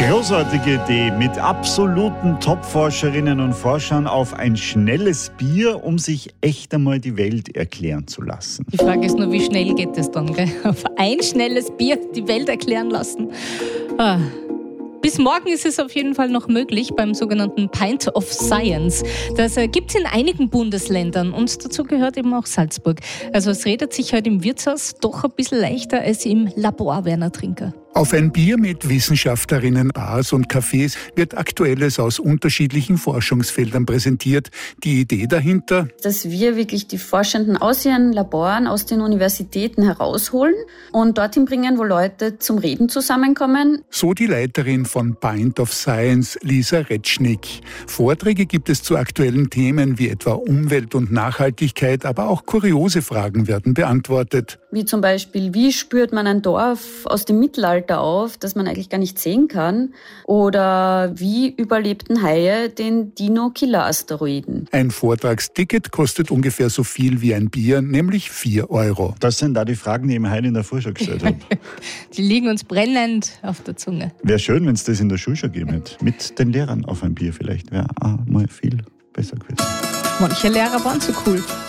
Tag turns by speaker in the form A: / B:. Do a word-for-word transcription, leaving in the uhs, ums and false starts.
A: Großartige Idee, mit absoluten Top-Forscherinnen und Forschern auf ein schnelles Bier, um sich echt einmal die Welt erklären zu lassen.
B: Die Frage ist nur, wie schnell geht das dann, gell? Auf ein schnelles Bier die Welt erklären lassen. Ah. Bis morgen ist es auf jeden Fall noch möglich beim sogenannten Pint of Science. Das äh, gibt es in einigen Bundesländern und dazu gehört eben auch Salzburg. Also es redet sich heute im Wirtshaus doch ein bisschen leichter als im Labor, Werner Trinker.
C: Auf ein Bier mit Wissenschaftlerinnen, Bars und Cafés wird Aktuelles aus unterschiedlichen Forschungsfeldern präsentiert. Die Idee dahinter?
D: Dass wir wirklich die Forschenden aus ihren Laboren, aus den Universitäten herausholen und dorthin bringen, wo Leute zum Reden zusammenkommen.
C: So die Leiterin von Pint of Science, Lisa Retschnick. Vorträge gibt es zu aktuellen Themen wie etwa Umwelt und Nachhaltigkeit, aber auch kuriose Fragen werden beantwortet.
D: Wie zum Beispiel, wie spürt man ein Dorf aus dem Mittelalter auf, das man eigentlich gar nicht sehen kann? Oder wie überlebten Haie den Dino-Killer-Asteroiden?
C: Ein Vortragsticket kostet ungefähr so viel wie ein Bier, nämlich vier Euro.
A: Das sind da die Fragen, die ich mir heute in der Schule gestellt habe.
B: Die liegen uns brennend auf der Zunge.
A: Wäre schön, wenn es das in der Schule schon gegeben hätte. Mit den Lehrern auf ein Bier vielleicht. Wäre auch mal viel besser gewesen.
B: Manche Lehrer waren so cool.